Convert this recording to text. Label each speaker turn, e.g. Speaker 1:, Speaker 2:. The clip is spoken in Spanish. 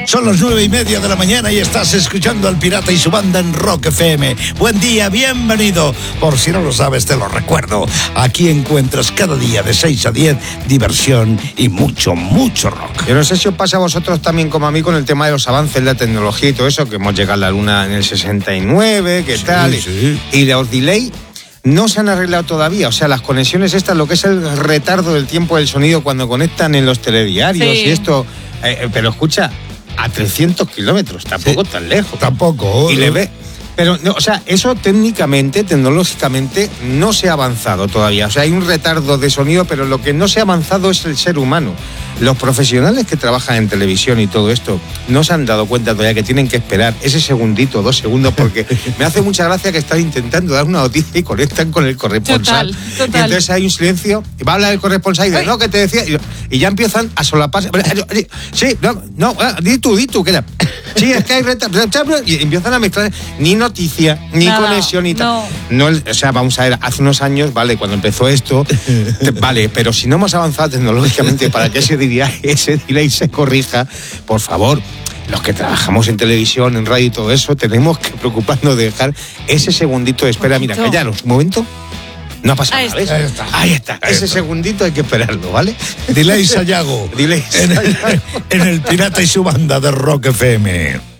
Speaker 1: Son las 9:30 de la mañana y estás escuchando al Pirata y su banda en Rock FM. Buen día, bienvenido. Por si no lo sabes, te lo recuerdo. Aquí encuentras cada día de 6 a 10 diversión y mucho, mucho rock.
Speaker 2: Yo no sé si os pasa a vosotros también como a mí con el tema de los avances de la tecnología y todo eso, que hemos llegado a la Luna en el 69, ¿qué tal?
Speaker 1: Sí.
Speaker 2: Y los delay no se han arreglado todavía. O sea, las conexiones estas, lo que es el retardo del tiempo del sonido cuando conectan en los telediarios y esto. Pero escucha, a 300 kilómetros, tampoco tan lejos.
Speaker 1: Tampoco.
Speaker 2: Y le ve. Pero, no, o sea, eso técnicamente, tecnológicamente, no se ha avanzado todavía. O sea, hay un retardo de sonido, pero lo que no se ha avanzado es el ser humano. Los profesionales que trabajan en televisión y todo esto no se han dado cuenta todavía que tienen que esperar ese segundito, 2 segundos, porque me hace mucha gracia que están intentando dar una noticia y conectan con el corresponsal.
Speaker 3: Total.
Speaker 2: Y entonces hay un silencio, y va a hablar el corresponsal y dice, no, que te decía, y ya empiezan a solapar. Sí, no, di tú, que era. Sí, es que hay retardo. Y empiezan a mezclar ni noticia, ni conexión, ni tal. No, o sea, vamos a ver, hace unos años, vale, cuando empezó esto, vale, pero si no hemos avanzado tecnológicamente para que ese delay se corrija, por favor, los que trabajamos en televisión, en radio y todo eso, tenemos que preocuparnos de dejar ese segundito de espera. Mira, callaros un momento. No ha pasado nada, ¿ves? Ahí está. Ese segundito hay que esperarlo, ¿vale?
Speaker 1: Delay Sayago.
Speaker 2: Delay Sayago.
Speaker 1: En el Pirata y su banda de Rock FM.